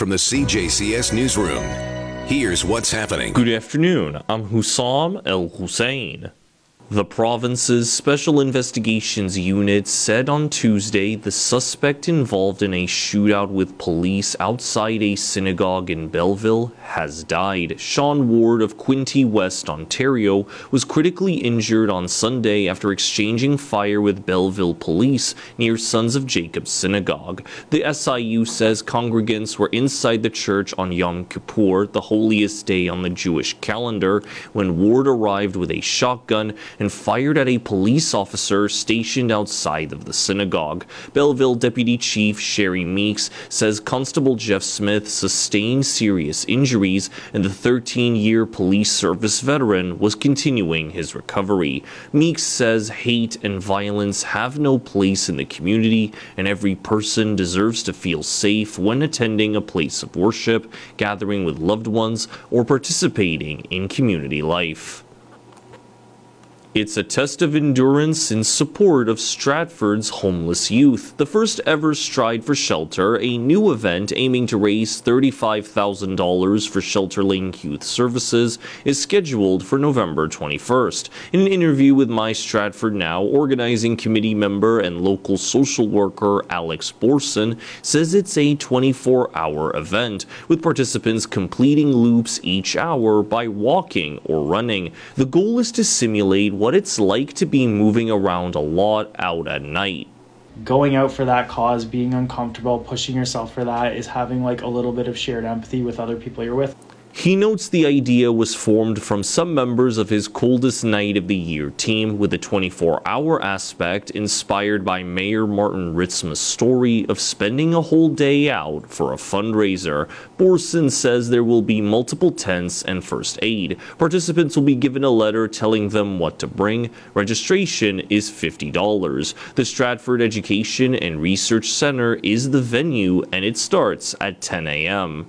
from the CJCS Newsroom. Here's what's happening. Good afternoon. I'm Hussam El Hussein. The province's Special Investigations Unit said on Tuesday the suspect involved in a shootout with police outside a synagogue in Belleville has died. Sean Ward of Quinte West, Ontario, was critically injured on Sunday after exchanging fire with Belleville police near Sons of Jacob Synagogue. The SIU says congregants were inside the church on Yom Kippur, the holiest day on the Jewish calendar, when Ward arrived with a shotgun and fired at a police officer stationed outside of the synagogue. Belleville Deputy Chief Sherry Meeks says Constable Jeff Smith sustained serious injuries and the 13-year police service veteran was continuing his recovery. Meeks says hate and violence have no place in the community and every person deserves to feel safe when attending a place of worship, gathering with loved ones, or participating in community life. It's a test of endurance in support of Stratford's homeless youth. The first ever Stride for Shelter, a new event aiming to raise $35,000 for ShelterLink Youth Services, is scheduled for November 21st. In an interview with My Stratford Now, organizing committee member and local social worker Alex Borson says it's a 24-hour event, with participants completing loops each hour by walking or running. The goal is to simulate what it's like to be moving around a lot out at night. Going out for that cause, being uncomfortable, pushing yourself for that is having like a little bit of shared empathy with other people you're with. He notes the idea was formed from some members of his Coldest Night of the Year team, with a 24-hour aspect inspired by Mayor Martin Ritzma's story of spending a whole day out for a fundraiser. Borson says there will be multiple tents and first aid. Participants will be given a letter telling them what to bring. Registration is $50. The Stratford Education and Research Center is the venue, and it starts at 10 a.m.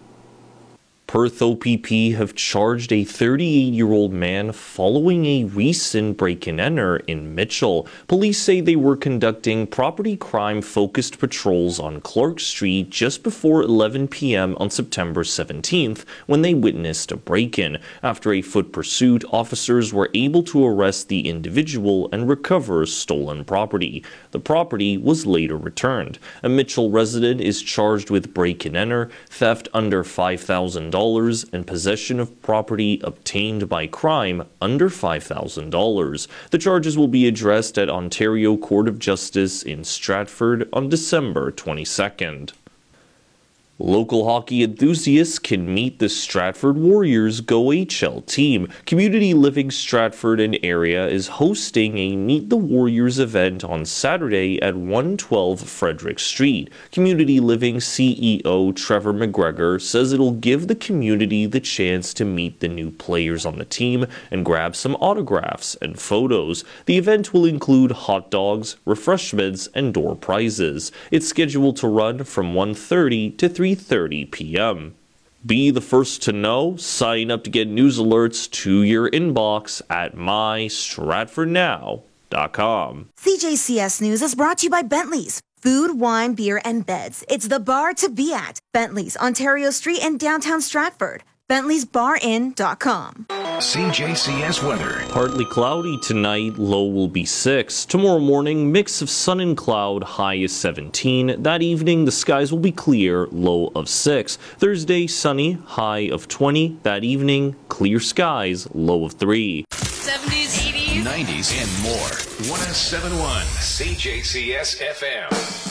Perth OPP have charged a 38-year-old man following a recent break-and-enter in Mitchell. Police say they were conducting property crime-focused patrols on Clark Street just before 11 p.m. on September 17th when they witnessed a break-in. After a foot pursuit, officers were able to arrest the individual and recover stolen property. The property was later returned. A Mitchell resident is charged with break-and-enter, theft under $5,000, and possession of property obtained by crime under $5,000. The charges will be addressed at Ontario Court of Justice in Stratford on December 22nd. Local hockey enthusiasts can meet the Stratford Warriors GoHL team. Community Living Stratford and area is hosting a Meet the Warriors event on Saturday at 112 Frederick Street. Community Living CEO Trevor McGregor says it'll give the community the chance to meet the new players on the team and grab some autographs and photos. The event will include hot dogs, refreshments, and door prizes. It's scheduled to run from 1:30 to 3:30 p.m. Be the first to know. Sign up to get news alerts to your inbox at mystratfordnow.com. CJCS News is brought to you by Bentley's. Food, wine, beer, and beds. It's the bar to be at. Bentley's, Ontario Street in downtown Stratford. Bentley'sBarIn.com. CJCS weather. Partly cloudy tonight, low will be 6. Tomorrow morning, mix of sun and cloud, high is 17. That evening, the skies will be clear, low of 6. Thursday, sunny, high of 20. That evening, clear skies, low of 3. 70s, 80s, 90s, and more. 107.1 CJCS FM.